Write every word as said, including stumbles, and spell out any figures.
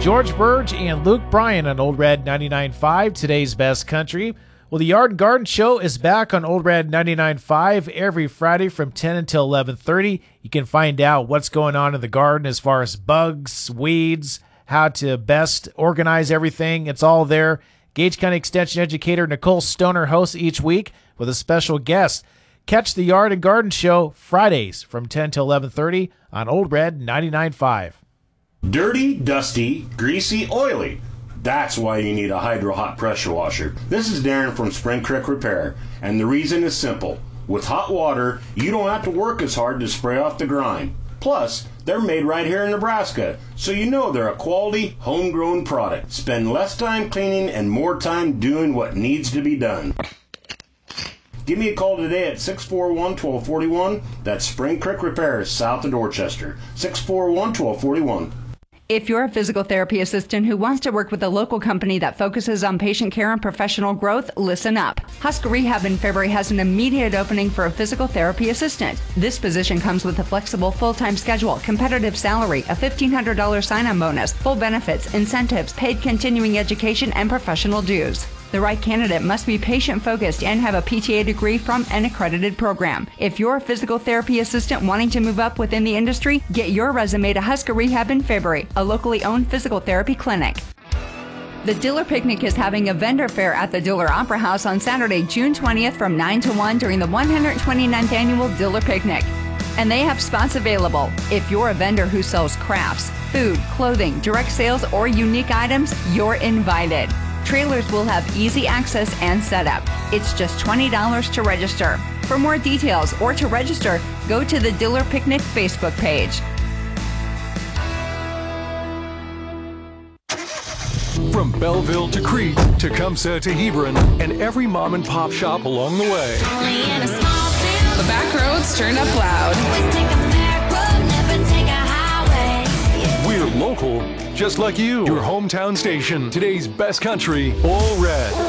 George Burge and Luke Bryan on Old Red ninety-nine point five, today's best country. Well, the Yard and Garden Show is back on Old Red ninety-nine point five every Friday from ten until eleven thirty. You can find out what's going on in the garden as far as bugs, weeds, how to best organize everything. It's all there. Gage County Extension Educator Nicole Stoner hosts each week with a special guest. Catch the Yard and Garden Show Fridays from ten till eleven thirty on Old Red ninety-nine point five. Dirty, dusty, greasy, oily. That's why you need a Hydro Hot pressure washer. This is Darren from Spring Creek Repair, and the reason is simple. With hot water, you don't have to work as hard to spray off the grime. Plus, they're made right here in Nebraska, so you know they're a quality, homegrown product. Spend less time cleaning and more time doing what needs to be done. Give me a call today at six four one, one two four one. That's Spring Creek Repair, south of Dorchester. six four one, one two four one. If you're a physical therapy assistant who wants to work with a local company that focuses on patient care and professional growth, listen up. Husker Rehab in February has an immediate opening for a physical therapy assistant. This position comes with a flexible full-time schedule, competitive salary, a fifteen hundred dollars sign-on bonus, full benefits, incentives, paid continuing education, and professional dues. The right candidate must be patient-focused and have a P T A degree from an accredited program. If you're a physical therapy assistant wanting to move up within the industry, get your resume to Husker Rehab in February, a locally owned physical therapy clinic. The Diller Picnic is having a vendor fair at the Diller Opera House on Saturday, June twentieth from nine to one during the one hundred twenty-ninth Annual Diller Picnic. And they have spots available. If you're a vendor who sells crafts, food, clothing, direct sales, or unique items, you're invited. Trailers will have easy access and setup. It's just twenty dollars to register. For more details or to register, go to the Diller Picnic Facebook page. From Belleville to Crete to Tecumseh to Hebron and every mom and pop shop along the way. The back roads turn up loud. We're local, just like you. Your hometown station, today's best country, All Red.